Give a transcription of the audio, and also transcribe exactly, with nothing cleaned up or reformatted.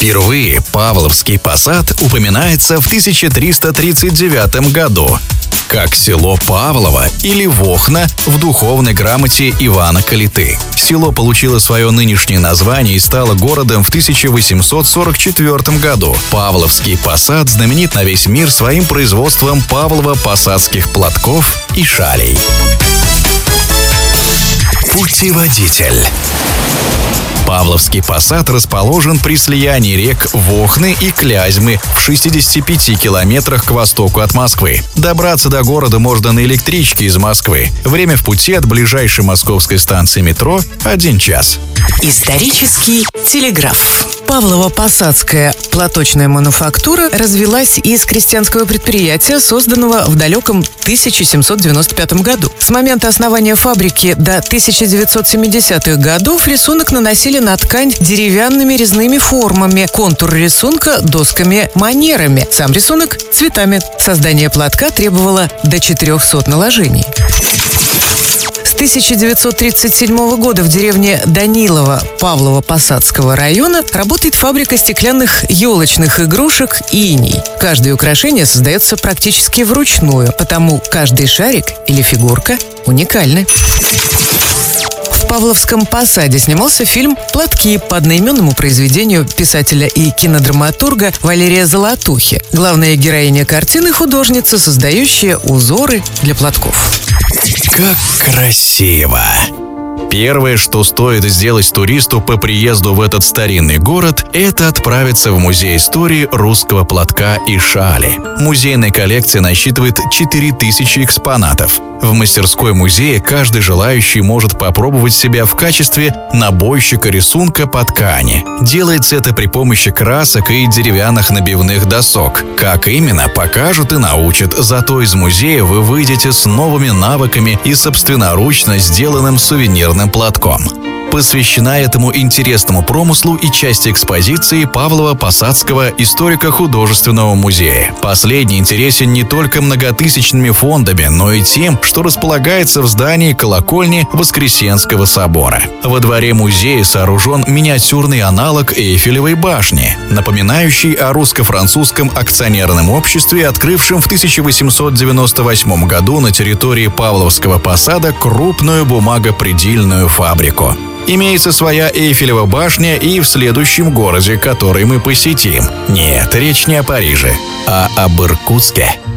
Впервые Павловский посад упоминается в тысяча триста тридцать девятом году как село Павлово или Вохна в духовной грамоте Ивана Калиты. Село получило свое нынешнее название и стало городом в тысяча восемьсот сорок четвёртом году. Павловский посад знаменит на весь мир своим производством павлово-посадских платков и шалей. Путеводитель. Павловский посад расположен при слиянии рек Вохны и Клязьмы в шестидесяти пяти километрах к востоку от Москвы. Добраться до города можно на электричке из Москвы. Время в пути от ближайшей московской станции метро – один час. Исторический телеграф. Павлово-посадская платочная мануфактура развилась из крестьянского предприятия, созданного в далеком тысяча семьсот девяносто пятом году. С момента основания фабрики до тысяча девятьсот семидесятых годов рисунок наносили на ткань деревянными резными формами, контур рисунка – досками-манерами, сам рисунок – цветами. Создание платка требовало до четырехсот наложений. С тысяча девятьсот тридцать седьмого года в деревне Данилово Павлово-Посадского района работает фабрика стеклянных елочных игрушек «Иней». Каждое украшение создается практически вручную, потому каждый шарик или фигурка уникальны. В Павловском посаде снимался фильм «Платки» по одноименному произведению писателя и кинодраматурга Валерия Золотухи. Главная героиня картины – художница, создающая узоры для платков. Как красиво! Первое, что стоит сделать туристу по приезду в этот старинный город, это отправиться в музей истории русского платка и шали. Музейная коллекция насчитывает четыре тысячи экспонатов. В мастерской музея каждый желающий может попробовать себя в качестве набойщика рисунка по ткани. Делается это при помощи красок и деревянных набивных досок. Как именно, покажут и научат, зато из музея вы выйдете с новыми навыками и собственноручно сделанным сувенирным платком. Посвящена этому интересному промыслу и часть экспозиции Павлово-Посадского историко-художественного музея. Последний интересен не только многотысячными фондами, но и тем, что располагается в здании колокольни Воскресенского собора. Во дворе музея сооружен миниатюрный аналог Эйфелевой башни, напоминающий о русско-французском акционерном обществе, открывшем в тысяча восемьсот девяносто восьмом году на территории Павловского посада крупную бумагопредельную фабрику. Имеется своя Эйфелева башня и в следующем городе, который мы посетим. Нет, речь не о Париже, а об Иркутске.